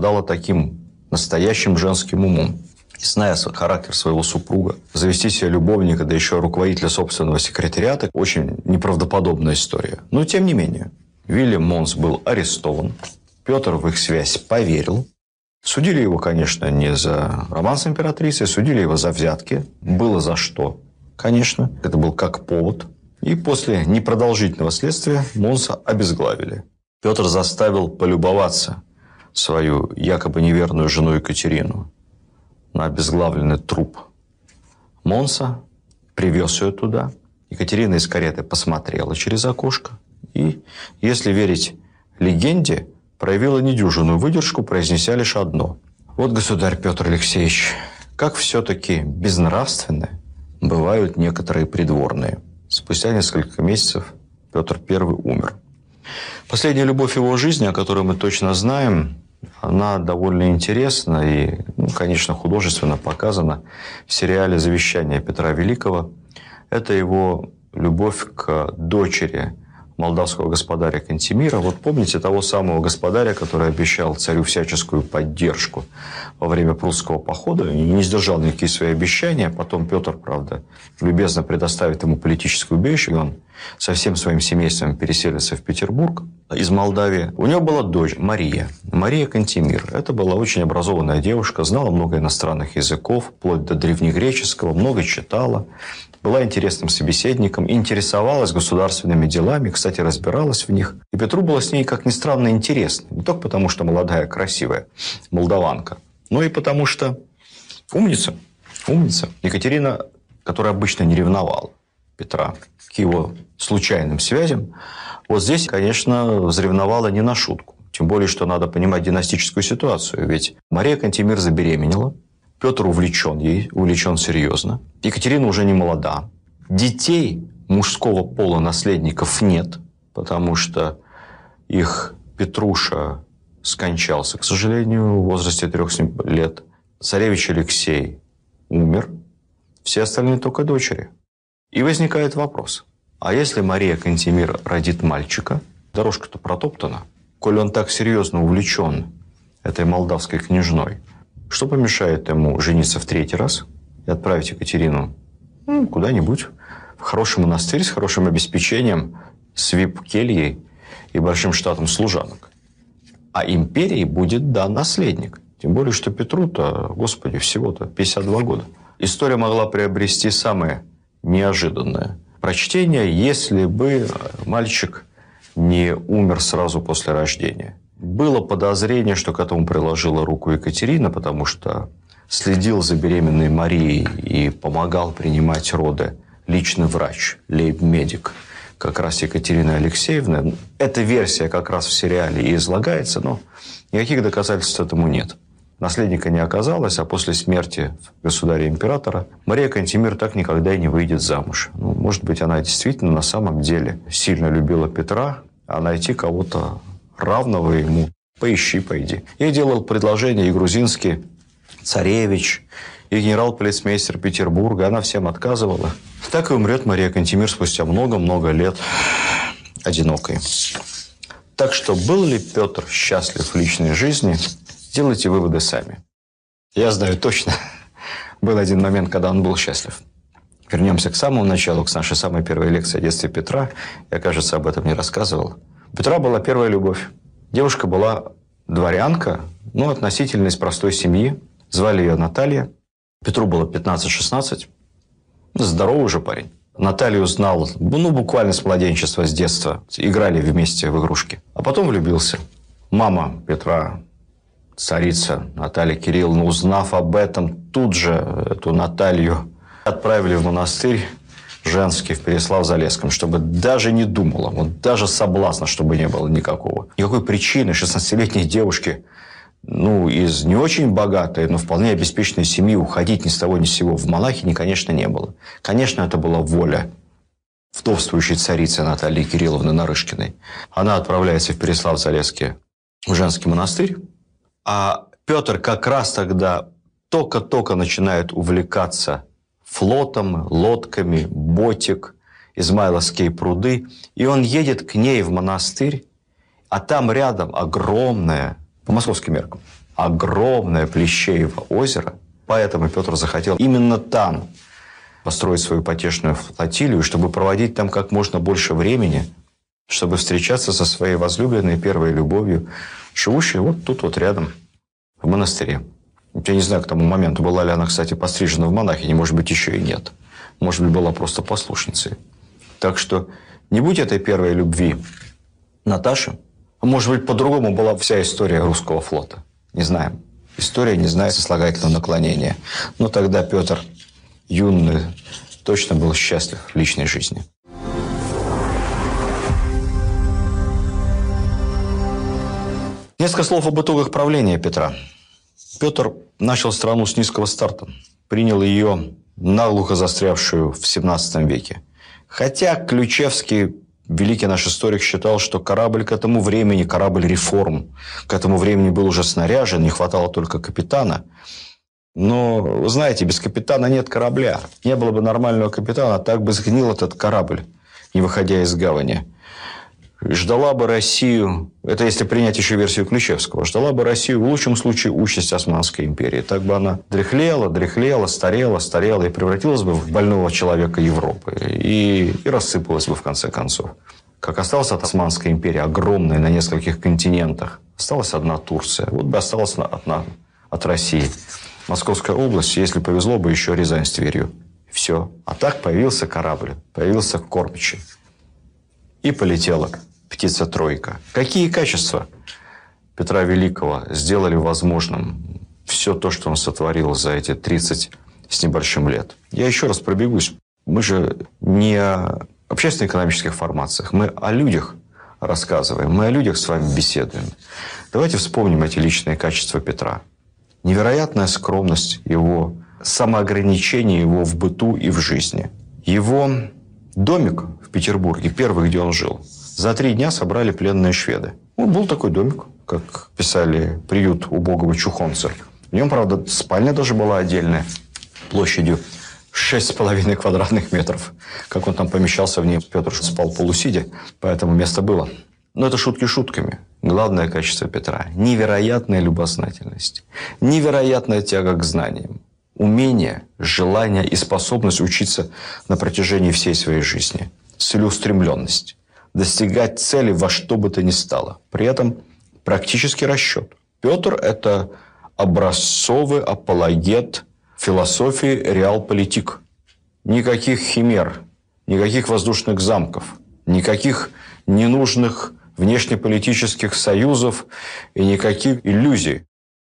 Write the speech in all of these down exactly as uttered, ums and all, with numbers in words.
обладала таким настоящим женским умом. И зная характер своего супруга, завести себе любовника, да еще руководителя собственного секретариата – очень неправдоподобная история. Но тем не менее, Вильям Монс был арестован, Петр в их связь поверил. Судили его, конечно, не за роман с императрицей, судили его за взятки. Было за что, конечно. Это был как повод. И после непродолжительного следствия Монса обезглавили. Петр заставил полюбоваться свою якобы неверную жену Екатерину на обезглавленный труп Монса, привез ее туда. Екатерина из кареты посмотрела через окошко и, если верить легенде, проявила недюжинную выдержку, произнеся лишь одно: «Вот, государь Петр Алексеевич, как все-таки безнравственны бывают некоторые придворные». Спустя несколько месяцев Петр Первый умер. Последняя любовь его жизни, о которой мы точно знаем, она довольно интересна и, ну, конечно, художественно показана в сериале «Завещание Петра Великого». Это его любовь к дочери молдавского господаря Кантемира. Вот помните того самого господаря, который обещал царю всяческую поддержку во время прусского похода и не сдержал никакие свои обещания. Потом Петр, правда, любезно предоставит ему политическое убежище, и он со всем своим семейством переселился в Петербург из Молдавии. У него была дочь Мария. Мария Кантемир. Это была очень образованная девушка, знала много иностранных языков, вплоть до древнегреческого, много читала. Была интересным собеседником, интересовалась государственными делами, кстати, разбиралась в них. И Петру было с ней, как ни странно, интересно. Не только потому, что молодая, красивая молдаванка, но и потому, что умница. Умница. Екатерина, которая обычно не ревновала Петра к его случайным связям, вот здесь, конечно, взревновала не на шутку. Тем более, что надо понимать династическую ситуацию. Ведь Мария Кантемир забеременела. Петр увлечен ей, увлечен серьезно. Екатерина уже не молода. Детей мужского пола наследников нет, потому что их Петруша скончался, к сожалению, в возрасте трех лет. Царевич Алексей умер. Все остальные только дочери. И возникает вопрос. А если Мария Кантемир родит мальчика, дорожка-то протоптана, коль он так серьезно увлечен этой молдавской княжной, что помешает ему жениться в третий раз и отправить Екатерину ну, куда-нибудь в хороший монастырь с хорошим обеспечением, с вип-кельей и большим штатом служанок? А империи будет дан наследник. Тем более, что Петру-то, господи, всего-то пятьдесят два года. История могла приобрести самое неожиданное прочтение, если бы мальчик не умер сразу после рождения. Было подозрение, что к этому приложила руку Екатерина, потому что следил за беременной Марией и помогал принимать роды личный врач, лейб-медик, как раз Екатерина Алексеевна. Эта версия как раз в сериале и излагается, но никаких доказательств этому нет. Наследника не оказалось, а после смерти государя-императора Мария Кантемир так никогда и не выйдет замуж. Ну, может быть, она действительно на самом деле сильно любила Петра, а найти кого-то равного ему поищи, пойди. Ей делал предложение и грузинский царевич, и генерал-полицмейстер Петербурга. Она всем отказывала. Так и умрет Мария Кантемир спустя много-много лет одинокой. Так что был ли Петр счастлив в личной жизни, делайте выводы сами. Я знаю точно, был один момент, когда он был счастлив. Вернемся к самому началу, к нашей самой первой лекции о детстве Петра. Я, кажется, об этом не рассказывал. У Петра была первая любовь. Девушка была дворянка, но относительно из простой семьи. Звали ее Наталья. Петру было пятнадцать-шестнадцать. Здоровый же парень. Наталью знал, ну, буквально с младенчества, с детства. Играли вместе в игрушки. А потом влюбился. Мама Петра, царица Наталья Кирилловна, узнав об этом, тут же эту Наталью отправили в монастырь женский в Переслав-Залесском, чтобы даже не думала, вот даже соблазна, чтобы не было никакого. Никакой причины шестнадцатилетней девушке, ну, из не очень богатой, но вполне обеспеченной семьи уходить ни с того ни с сего в монахини, конечно, не было. Конечно, это была воля вдовствующей царицы Натальи Кирилловны Нарышкиной. Она отправляется в Переслав-Залесский в женский монастырь, а Петр как раз тогда только-только начинает увлекаться флотом, лодками, ботик, Измайловские пруды. И он едет к ней в монастырь, а там рядом огромная, по московским меркам, огромное Плещеево озеро. Поэтому Петр захотел именно там построить свою потешную флотилию, чтобы проводить там как можно больше времени, чтобы встречаться со своей возлюбленной первой любовью, живущей вот тут вот рядом, в монастыре. Я не знаю к тому моменту, была ли она, кстати, пострижена в монахини, может быть, еще и нет. Может быть, была просто послушницей. Так что не будь этой первой любви Наташи, может быть, по-другому была вся история русского флота. Не знаем. История не знает сослагательного наклонения. Но тогда Петр, юный, точно был счастлив в личной жизни. Несколько слов об итогах правления Петра. Петр начал страну с низкого старта. Принял ее наглухо застрявшую в семнадцатом веке. Хотя Ключевский, великий наш историк, считал, что корабль к этому времени, корабль реформ, к этому времени был уже снаряжен, не хватало только капитана. Но, вы знаете, без капитана нет корабля. Не было бы нормального капитана, так бы сгнил этот корабль, не выходя из гавани. Ждала бы Россию, это если принять еще версию Ключевского, ждала бы Россию в лучшем случае участь Османской империи. Так бы она дряхлела, дряхлела, старела, старела и превратилась бы в больного человека Европы. И, и рассыпалась бы в конце концов. Как осталась от Османской империи, огромной на нескольких континентах, осталась одна Турция. Вот бы осталась одна от России. Московская область, если повезло бы, еще Рязань с Тверью. Все. А так появился корабль, появился кормчий. И полетела птица-тройка. Какие качества Петра Великого сделали возможным все то, что он сотворил за эти тридцать с небольшим лет? Я еще раз пробегусь. Мы же не о общественно-экономических формациях, мы о людях рассказываем, мы о людях с вами беседуем. Давайте вспомним эти личные качества Петра. Невероятная скромность его, самоограничение его в быту и в жизни. Его домик в Петербурге, первый, где он жил, за три дня собрали пленные шведы. Вот был такой домик, как писали, приют убогого чухонца. В нем, правда, спальня даже была отдельная, площадью шесть с половиной квадратных метров. Как он там помещался в ней, Петр спал полусидя, поэтому место было. Но это шутки шутками. Главное качество Петра – невероятная любознательность, невероятная тяга к знаниям, умение, желание и способность учиться на протяжении всей своей жизни, целеустремленность, достигать цели во что бы то ни стало. При этом практический расчет. Петр – это образцовый апологет философии реалполитик. Никаких химер, никаких воздушных замков, никаких ненужных внешнеполитических союзов и никаких иллюзий.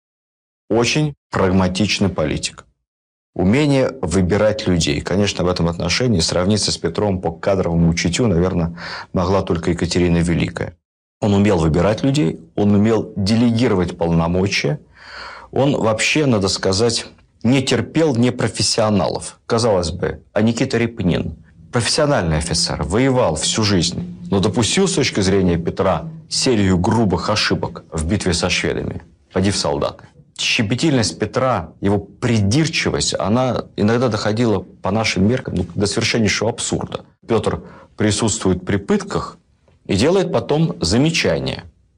Очень прагматичный политик. Умение выбирать людей. Конечно, в этом отношении сравниться с Петром по кадровому чутью, наверное, могла только Екатерина Великая. Он умел выбирать людей, он умел делегировать полномочия. Он вообще, надо сказать, не терпел непрофессионалов. Казалось бы, а Никита Репнин, профессиональный офицер, воевал всю жизнь, но допустил с точки зрения Петра серию грубых ошибок в битве со шведами. Поди в солдаты. Щепетильность Петра, его придирчивость, она иногда доходила по нашим меркам ну, до совершеннейшего абсурда. Петр присутствует при пытках и делает потом замечание.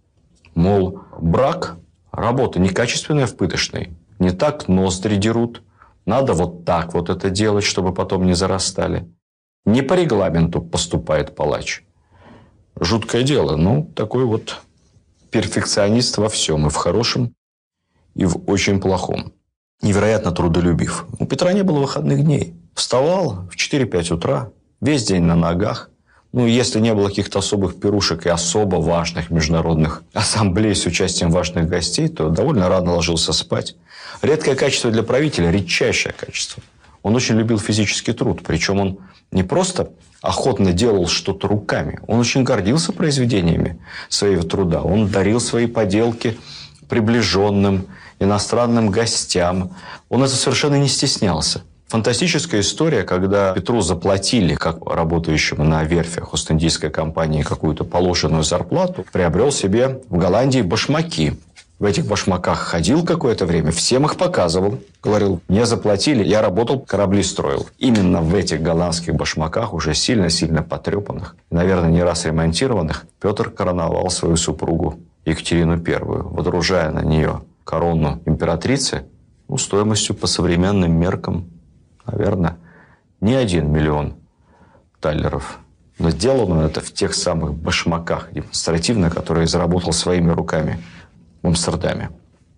Мол, брак, работа некачественная в пыточной. Не так ноздри дерут. Надо вот так вот это делать, чтобы потом не зарастали. Не по регламенту поступает палач. Жуткое дело. Ну, такой вот перфекционист во всем. И в хорошем, и в очень плохом. Невероятно трудолюбив. У Петра не было выходных дней. Вставал в четыре-пять утра, весь день на ногах. Ну, если не было каких-то особых пирушек и особо важных международных ассамблей с участием важных гостей, то довольно рано ложился спать. Редкое качество для правителя, редчайшее качество. Он очень любил физический труд. Причем он не просто охотно делал что-то руками. Он очень гордился произведениями своего труда. Он дарил свои поделки приближенным, иностранным гостям. Он это совершенно не стеснялся. Фантастическая история, когда Петру заплатили, как работающему на верфях Ост-Индийской компании, какую-то положенную зарплату, приобрел себе в Голландии башмаки. В этих башмаках ходил какое-то время, всем их показывал. Говорил, мне заплатили, я работал, корабли строил. Именно в этих голландских башмаках, уже сильно-сильно потрепанных, наверное, не раз ремонтированных, Петр короновал свою супругу Екатерину Первую, водружая на нее корону императрицы, ну, стоимостью по современным меркам, наверное, не один миллион таллеров. Но сделано это в тех самых башмаках демонстративно, которые заработал своими руками в Амстердаме.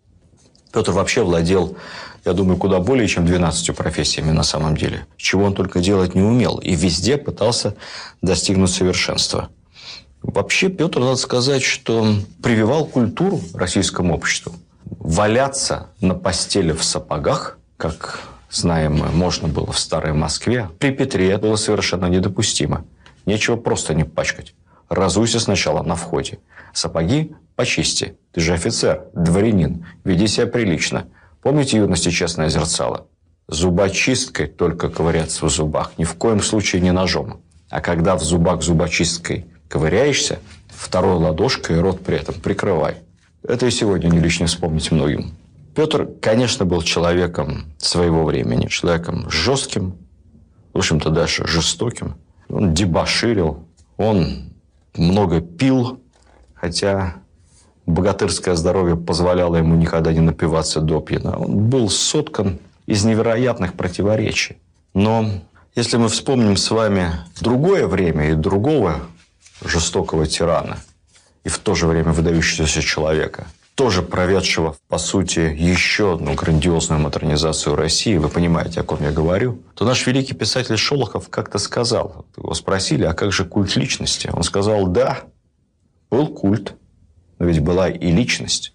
Петр вообще владел, я думаю, куда более чем двенадцатью профессиями на самом деле. Чего он только делать не умел. И везде пытался достигнуть совершенства. Вообще Петр, надо сказать, что прививал культуру российскому обществу. Валяться на постели в сапогах, как знаем мы, можно было в Старой Москве, при Петре было совершенно недопустимо. Нечего просто не пачкать. Разуйся сначала на входе. Сапоги почисти. Ты же офицер, дворянин. Веди себя прилично. Помните юности честное зерцало? Зубочисткой только ковыряться в зубах. Ни в коем случае не ножом. А когда в зубах зубочисткой ковыряешься, второй ладошкой рот при этом прикрывай. Это и сегодня не лишне вспомнить многим. Петр, конечно, был человеком своего времени. Человеком жестким, в общем-то, даже жестоким. Он дебоширил, он много пил, хотя богатырское здоровье позволяло ему никогда не напиваться допьяно. Он был соткан из невероятных противоречий. Но если мы вспомним с вами другое время и другого жестокого тирана, и в то же время выдающегося человека, тоже проведшего, по сути, еще одну грандиозную модернизацию России, вы понимаете, о ком я говорю, то наш великий писатель Шолохов как-то сказал, его спросили, а как же культ личности? Он сказал, да, был культ, но ведь была и личность.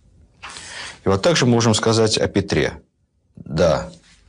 И вот так же мы можем сказать о Петре. Да,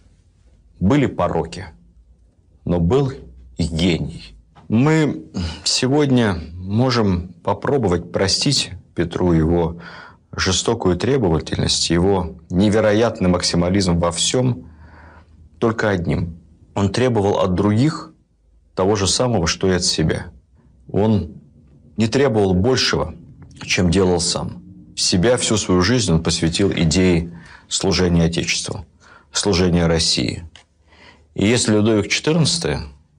были пороки, но был и гений. Мы сегодня можем попробовать простить Петру его жестокую требовательность, его невероятный максимализм во всем только одним. Он требовал от других того же самого, что и от себя. Он не требовал большего, чем делал сам. Себя всю свою жизнь он посвятил идее служения Отечеству, служения России. И если Людовик четырнадцатый,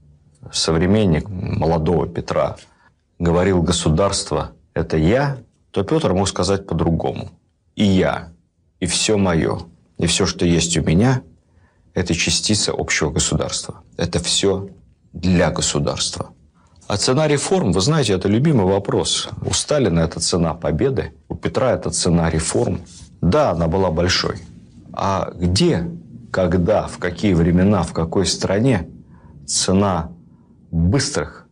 современник молодого Петра, говорил «государство – это я», то Петр мог сказать по-другому. И я, и все мое, и все, что есть у меня – это частица общего государства. Это все для государства. А цена реформ, вы знаете, это любимый вопрос. У Сталина это цена победы, у Петра это цена реформ. Да, она была большой. А где, когда, в какие времена, в какой стране цена быстрых,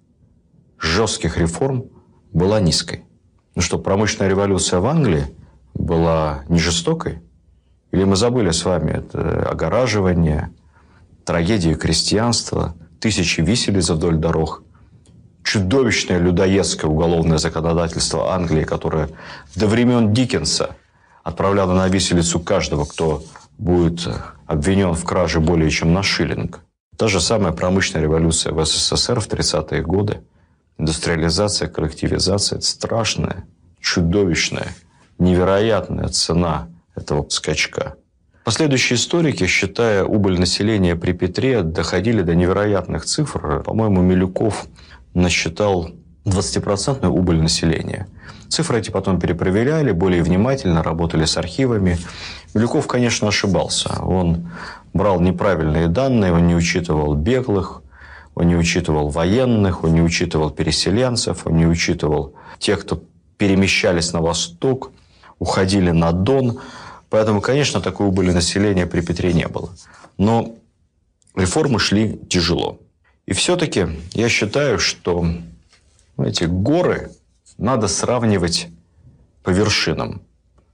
жестких реформ была низкой? Ну что, промышленная революция в Англии была не жестокой? Или мы забыли с вами это огораживание, трагедии крестьянства, тысячи виселиц вдоль дорог, чудовищное людоедское уголовное законодательство Англии, которое до времен Диккенса отправляло на виселицу каждого, кто будет обвинен в краже более чем на шиллинг. Та же самая промышленная революция в СССР в тридцатые годы. Индустриализация, коллективизация – это страшная, чудовищная, невероятная цена этого скачка. Последующие историки, считая убыль населения при Петре, доходили до невероятных цифр. По-моему, Милюков насчитал двадцатипроцентную убыль населения. Цифры эти потом перепроверяли, более внимательно работали с архивами. Милюков, конечно, ошибался. Он брал неправильные данные, он не учитывал беглых, он не учитывал военных, он не учитывал переселенцев, он не учитывал тех, кто перемещались на восток, уходили на Дон. Поэтому, конечно, такой убыли населения при Петре не было. Но реформы шли тяжело. И все-таки я считаю, что эти горы надо сравнивать по вершинам,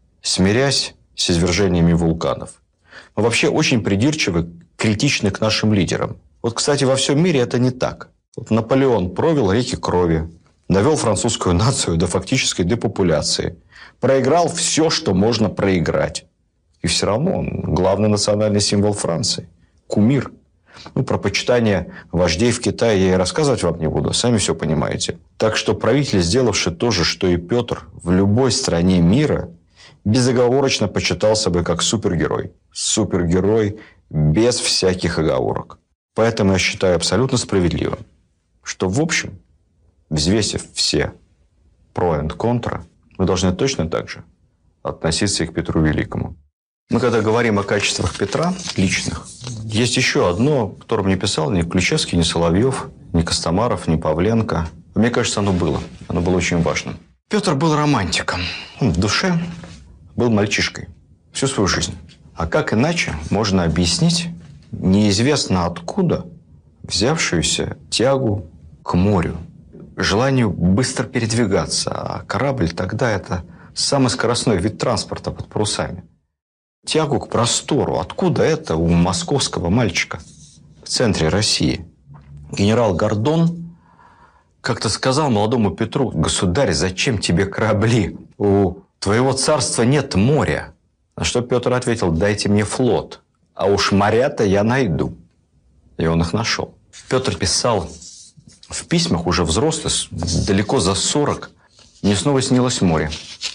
смирясь с извержениями вулканов. Мы вообще очень придирчивы, критичны к нашим лидерам. Вот, кстати, во всем мире это не так. Вот Наполеон провел реки крови, довел французскую нацию до фактической депопуляции, проиграл все, что можно проиграть. И все равно он главный национальный символ Франции. Кумир. Ну, про почитание вождей в Китае я и рассказывать вам не буду, сами все понимаете. Так что правитель, сделавший то же, что и Петр, в любой стране мира безоговорочно почитался бы как супергерой. Супергерой без всяких оговорок. Поэтому я считаю абсолютно справедливым, что, в общем, взвесив все про и контра, мы должны точно так же относиться и к Петру Великому. Мы когда говорим о качествах Петра, личных, есть еще одно, которое мне писал ни Ключевский, ни Соловьев, ни Костомаров, ни Павленко. Мне кажется, оно было. Оно было очень важным. Петр был романтиком. Он в душе был мальчишкой всю свою жизнь. А как иначе можно объяснить неизвестно откуда взявшуюся тягу к морю, желанию быстро передвигаться, а корабль тогда это самый скоростной вид транспорта под парусами. Тягу к простору. Откуда это у московского мальчика в центре России? Генерал Гордон как-то сказал молодому Петру: «Государь, зачем тебе корабли? У твоего царства нет моря». На что Петр ответил: «Дайте мне флот, а уж моря-то я найду». И он их нашел. Петр писал в письмах, уже взрослый, далеко за сорок, «Мне снова снилось море.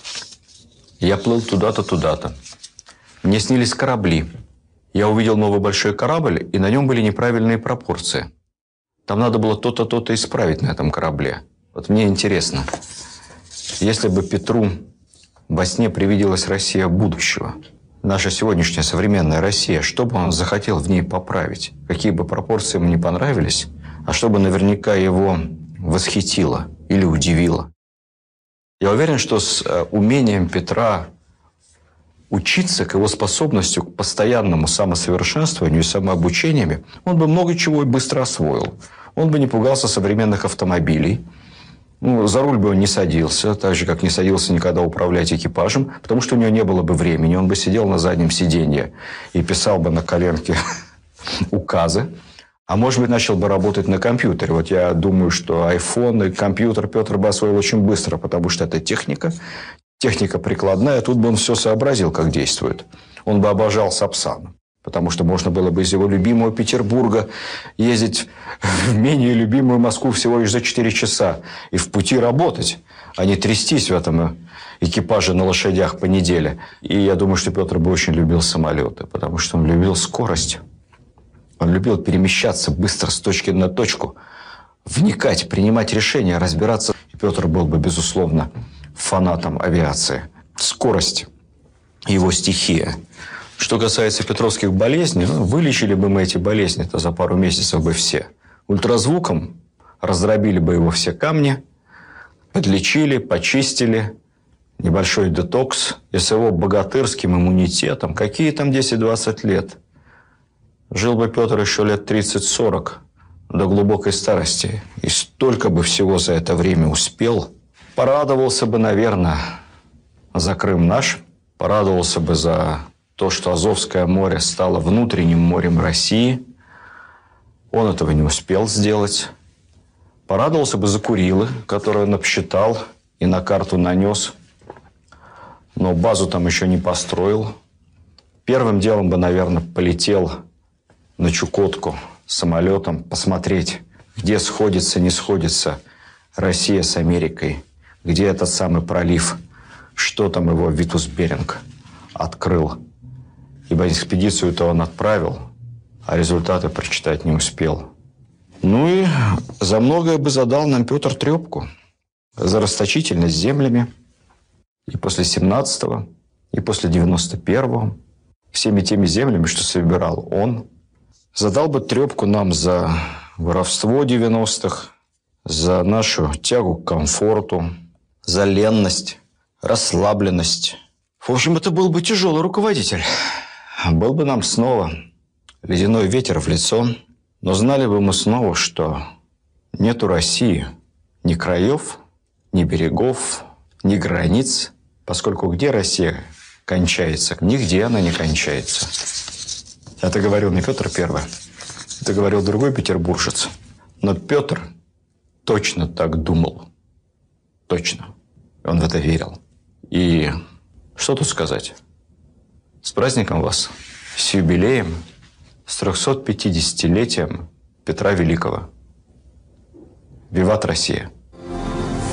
Я плыл туда-то, туда-то. Мне снились корабли. Я увидел новый большой корабль, и на нем были неправильные пропорции. Там надо было то-то, то-то исправить на этом корабле. Вот мне интересно, если бы Петру во сне привиделась Россия будущего, наша сегодняшняя современная Россия, что бы он захотел в ней поправить? Какие бы пропорции ему не понравились, а чтобы наверняка его восхитило или удивило? Я уверен, что с умением Петра учиться, к его способностью к постоянному самосовершенствованию и самообучению, он бы много чего и быстро освоил. Он бы не пугался современных автомобилей. Ну, за руль бы он не садился, так же, как не садился никогда управлять экипажем, потому что у него не было бы времени. Он бы сидел на заднем сиденье и писал бы на коленке указы. А может быть, начал бы работать на компьютере. Вот я думаю, что iPhone и компьютер Петр бы освоил очень быстро, потому что это техника. Техника прикладная, тут бы он все сообразил, как действует. Он бы обожал Сапсан, потому что можно было бы из его любимого Петербурга ездить в менее любимую Москву всего лишь за четыре часа и в пути работать, а не трястись в этом экипаже на лошадях по неделе. И я думаю, что Петр бы очень любил самолеты, потому что он любил скорость. Он любил перемещаться быстро с точки на точку, вникать, принимать решения, разбираться. И Петр был бы, безусловно, фанатом авиации. Скорость – его стихия. Что касается петровских болезней, ну, вылечили бы мы эти болезни-то за пару месяцев бы все. Ультразвуком раздробили бы его все камни, подлечили, почистили, небольшой детокс. И с его богатырским иммунитетом, какие там десять-двадцать лет? Жил бы Петр еще лет тридцать-сорок до глубокой старости. И столько бы всего за это время успел. Порадовался бы, наверное, за Крым наш, порадовался бы за то, что Азовское море стало внутренним морем России. Он этого не успел сделать. Порадовался бы за Курилы, которые он обсчитал и на карту нанес, но базу там еще не построил. Первым делом бы, наверное, полетел на Чукотку самолетом посмотреть, где сходится, не сходится Россия с Америкой. Где этот самый пролив, что там его Витус Беринг открыл. Ибо экспедицию-то он отправил, а результаты прочитать не успел. Ну и за многое бы задал нам Петр трепку. За расточительность землями. И после семнадцатого, и после девяносто первого. Всеми теми землями, что собирал он. Задал бы трепку нам за воровство девяностых, за нашу тягу к комфорту, за ленность, расслабленность. В общем, это был бы тяжелый руководитель. Был бы нам снова ледяной ветер в лицо, но знали бы мы снова, что нету России ни краев, ни берегов, ни границ, поскольку где Россия кончается, нигде она не кончается. Это говорил не Петр Первый, это говорил другой петербуржец. Но Петр точно так думал. Точно. Он в это верил. И что тут сказать? С праздником вас, с юбилеем, с трехсот пятидесятилетием Петра Великого. Виват Россия!